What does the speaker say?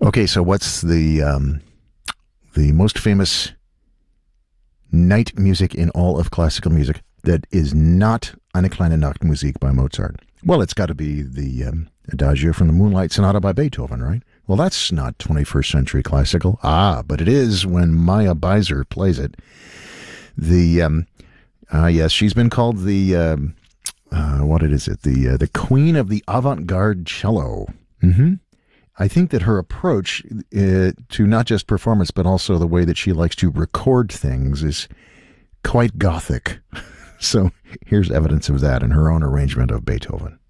Okay, so what's the most famous night music in all of classical music that is not Eine kleine Nachtmusik by Mozart? Well, it's got to be the Adagio from the Moonlight Sonata by Beethoven, right? Well, that's not 21st century classical. But it is when Maya Beiser plays it. Yes, she's been called the the queen of the avant-garde cello. Mm-hmm. I think that her approach to not just performance, but also the way that she likes to record things is quite gothic. So here's evidence of that in her own arrangement of Beethoven.